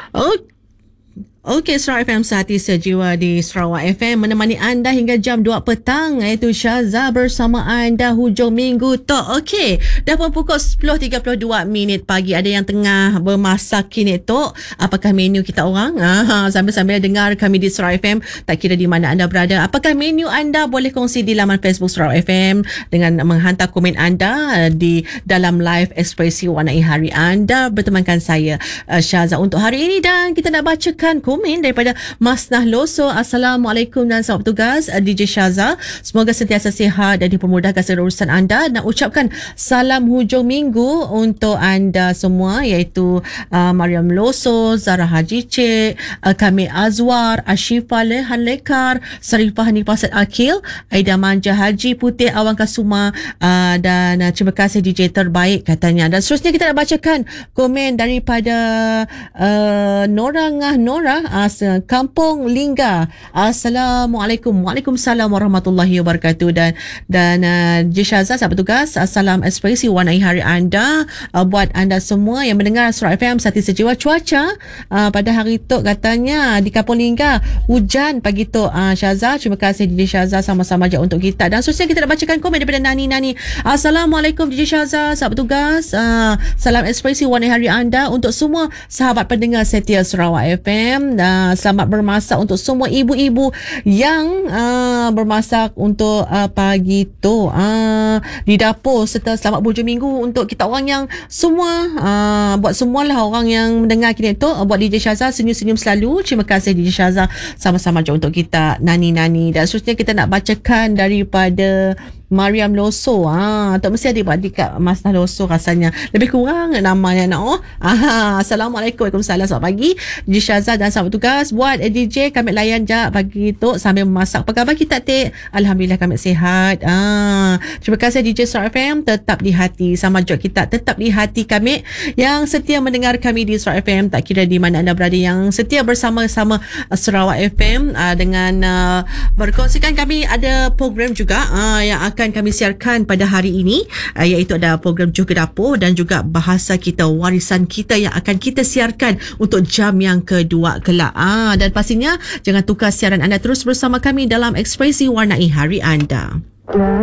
Oh, Okey, Sarawak FM Sehati Sejiwa di Sarawak FM menemani anda hingga jam 2 petang, iaitu Syaza bersama anda hujung minggu tu. Okey, dah pun pukul 10.32 pagi. Ada yang tengah bermasak kini tu. Apakah menu kita orang? Sambil-sambil dengar kami di Sarawak FM, tak kira di mana anda berada. Apakah menu anda? Boleh kongsi di laman Facebook Sarawak FM dengan menghantar komen anda di dalam live ekspresi warnai hari anda. Bertemankan saya, Syaza, untuk hari ini, dan kita nak bacakan komen daripada Masnah Loso. Assalamualaikum dan selamat bertugas DJ Syaza. Semoga sentiasa sihat dan dipermudahkan segala urusan anda. Nak ucapkan salam hujung minggu untuk anda semua, iaitu Mariam Loso, Zara Haji Cik, Kamil Azwar, Ashifa Lehan Lekar, Sarifah Nipasat Akil, Aida Manja Haji Putih Awan Kasuma, dan terima kasih DJ terbaik katanya. Dan seterusnya kita nak bacakan komen daripada Nora Ngah Nora, Kampung Lingga. Assalamualaikum. Waalaikumsalam warahmatullahi wabarakatuh. Dan DJ Syaza, selamat bertugas. Salam ekspresi warnai hari anda buat anda semua yang mendengar Sarawak FM Sehati Sejiwa. Cuaca pada hari tu katanya di Kampung Lingga hujan pagi tu. Syaza, terima kasih DJ Syaza, sama-sama je untuk kita. Dan seterusnya kita nak bacakan komen daripada Nani. Assalamualaikum DJ Syaza, selamat bertugas. Salam ekspresi warnai hari anda untuk semua sahabat pendengar setia Sarawak FM. Selamat bermasak untuk semua ibu-ibu yang bermasak untuk pagi tu di dapur, serta selamat berhujung minggu untuk kita orang yang semua, buat semualah orang yang mendengar kini tu, buat DJ Syaza senyum-senyum selalu. Terima kasih DJ Syaza, sama-sama je untuk kita Nani. Dan seterusnya kita nak bacakan daripada Mariam Loso. Tak mesti ada adik kat Masnah Loso rasanya. Lebih kurang namanya nak. Assalamualaikum. Waalaikumsalam. Selamat pagi DJ Syaza dan selamat tugas. Buat DJ kami layan je pagi tu sambil memasak. Apa khabar kita, Tik? Alhamdulillah kami sihat. Terima kasih DJ Sarawak FM, tetap di hati. Sama juga kita tetap di hati kami yang setia mendengar kami di Sarawak FM, tak kira di mana anda berada, yang setia bersama-sama Sarawak FM dengan berkongsikan. Kami ada program juga yang akan kami siarkan pada hari ini, iaitu ada program Juh ke Dapur dan juga bahasa kita, warisan kita, yang akan kita siarkan untuk jam yang kedua kelak. Dan pastinya jangan tukar siaran anda, terus bersama kami dalam ekspresi warnai hari anda.